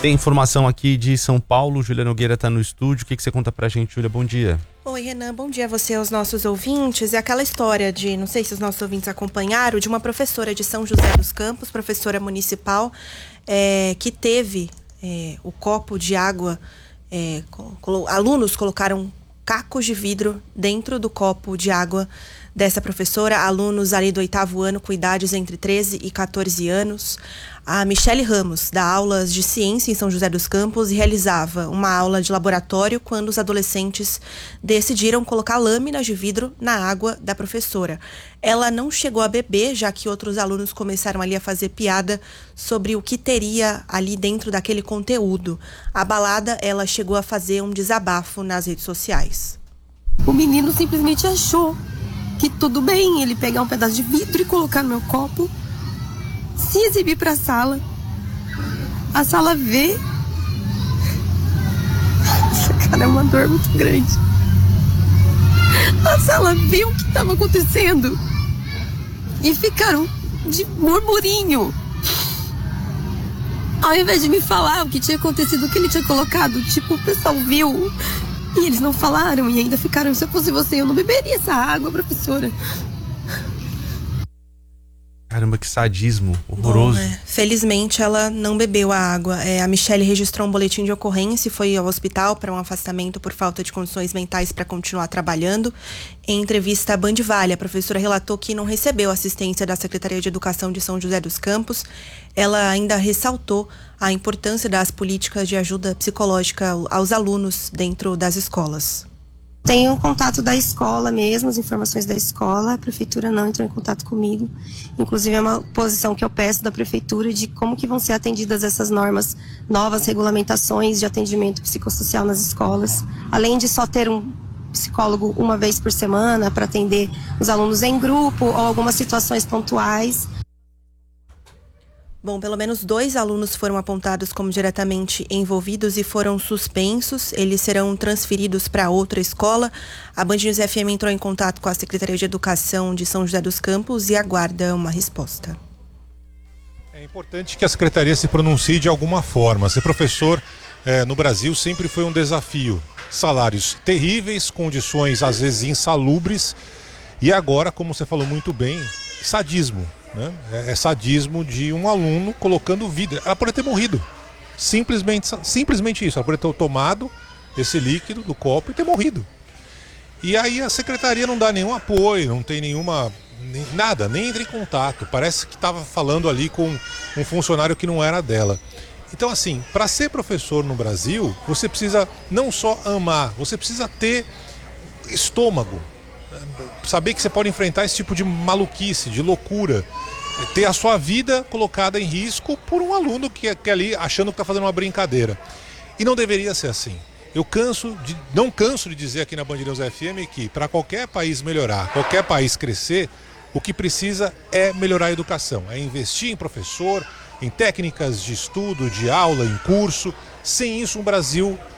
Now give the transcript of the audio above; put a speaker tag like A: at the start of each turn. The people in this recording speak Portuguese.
A: Tem informação aqui de São Paulo, Júlia Nogueira está no estúdio. O que você conta pra gente, Júlia? Bom dia.
B: Oi, Renan, bom dia a você e aos nossos ouvintes. É aquela história de, não sei se os nossos ouvintes acompanharam, de uma professora de São José dos Campos, professora municipal, que teve o copo de água, alunos colocaram cacos de vidro dentro do copo de água dessa professora, alunos ali do 8º ano com idades entre 13 e 14 anos. A Michele Ramos dá aulas de ciência em São José dos Campos e realizava uma aula de laboratório quando os adolescentes decidiram colocar lâminas de vidro na água da professora. Ela não chegou a beber, já que outros alunos começaram ali a fazer piada sobre o que teria ali dentro daquele conteúdo. Abalada, ela chegou a fazer um desabafo nas redes sociais.
C: O menino simplesmente achou que tudo bem ele pegar um pedaço de vidro e colocar no meu copo, se exibir para a sala vê. Essa cara é uma dor muito grande. A sala viu o que estava acontecendo e ficaram de murmurinho. Ao invés de me falar o que tinha acontecido, o que ele tinha colocado, tipo, o pessoal viu e eles não falaram e ainda ficaram, se eu fosse você, eu não beberia essa água, professora.
A: Caramba, que sadismo horroroso.
B: Bom, felizmente ela não bebeu a água. A Michele registrou um boletim de ocorrência e foi ao hospital para um afastamento por falta de condições mentais para continuar trabalhando. Em entrevista à Band Vale, a professora relatou que não recebeu assistência da Secretaria de Educação de São José dos Campos. Ela ainda ressaltou a importância das políticas de ajuda psicológica aos alunos dentro das escolas.
C: Tenho o contato da escola mesmo, as informações da escola. A prefeitura não entrou em contato comigo. Inclusive é uma posição que eu peço da prefeitura de como que vão ser atendidas essas normas, novas regulamentações de atendimento psicossocial nas escolas. Além de só ter um psicólogo uma vez por semana para atender os alunos em grupo ou algumas situações pontuais.
B: Bom, pelo menos 2 alunos foram apontados como diretamente envolvidos e foram suspensos. Eles serão transferidos para outra escola. A Band News FM entrou em contato com a Secretaria de Educação de São José dos Campos e aguarda uma resposta.
D: É importante que a Secretaria se pronuncie de alguma forma. Ser professor no Brasil sempre foi um desafio. Salários terríveis, condições às vezes insalubres e agora, como você falou muito bem, sadismo. É sadismo de um aluno colocando vidro. Ela poderia ter morrido. Simplesmente isso. Ela poderia ter tomado esse líquido do copo e ter morrido. E aí a secretaria não dá nenhum apoio, não tem nada, nem entra em contato. Parece que estava falando ali com um funcionário que não era dela. Então, assim, para ser professor no Brasil, você precisa não só amar, você precisa ter estômago. Saber que você pode enfrentar esse tipo de maluquice, de loucura, ter a sua vida colocada em risco por um aluno que é ali achando que está fazendo uma brincadeira. E não deveria ser assim. Não canso de dizer aqui na Band News FM que para qualquer país melhorar, qualquer país crescer, o que precisa é melhorar a educação, é investir em professor, em técnicas de estudo, de aula, em curso. Sem isso, o Brasil